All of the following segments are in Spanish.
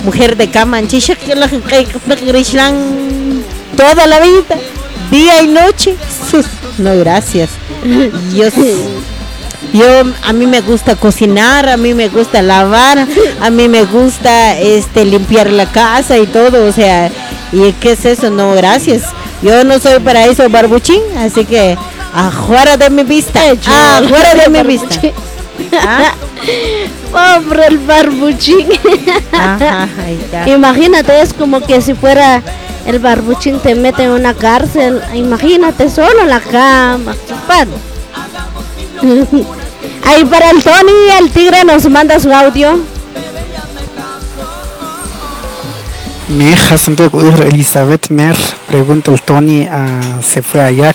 mujer de cama, toda la vida, día y noche. No, gracias. Yo, a mí me gusta cocinar, a mí me gusta lavar, a mí me gusta limpiar la casa y todo, o sea, ¿y qué es eso? No, gracias. Yo no soy para eso barbuchín, así que afuera de mi vista, afuera de mi vista. ¿Ah? Pobre el barbuchín. Ajá, imagínate, es como que si fuera el barbuchín te mete en una cárcel. Imagínate, solo en la cama. Ahí para el Tony, el tigre nos manda su audio. Mi hija Elizabeth Mer, pregunta el Tony, ¿se fue allá?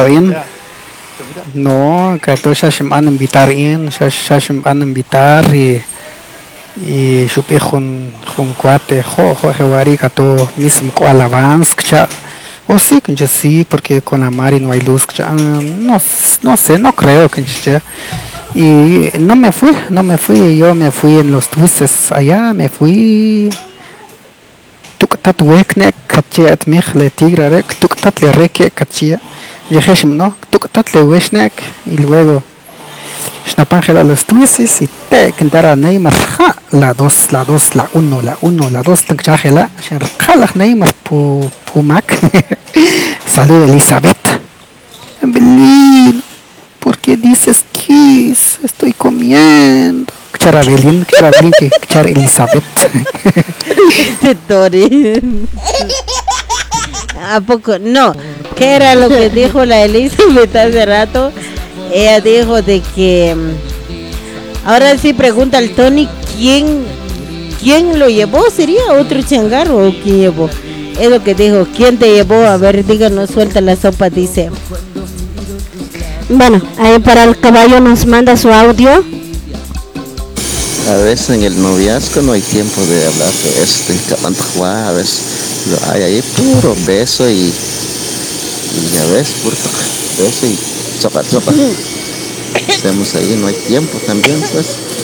No, que todos se van a invitar se van a invitar y supe con cuate, que todo mismo con alabanza, o sí, que yo sí, porque con Amari no hay luz, no sé, no creo que ya. Y no me fui, yo me fui en los dulces allá, me fui. Tuktat wekne kachet mijle tigre rek, tuktat le reke kachia. Yeheshim no, tuktat le weshnek y luego Schnapangela los dulces y te cantara Neymar la 2, la 2, la 1, la 1, la 2, tangchajela, Sherkala Neymar pumak. Salud Elizabeth. Belín, ¿por qué dices kiss? Estoy comiendo. Charabelín, que Elizabeth. ¿A poco? No. ¿Qué era lo que dijo la Elizabeth hace rato? Ella dijo de que ahora sí pregunta al Tony quién lo llevó, ¿sería otro changarro o quién llevó? Es lo que dijo, ¿quién te llevó? A ver, díganos, suelta la sopa, dice. Bueno, ahí para el caballo nos manda su audio. A veces en el noviazgo no hay tiempo de hablar de esto, a veces lo hay ahí puro beso y a veces puro beso y sopa. Estamos ahí, no hay tiempo también, pues.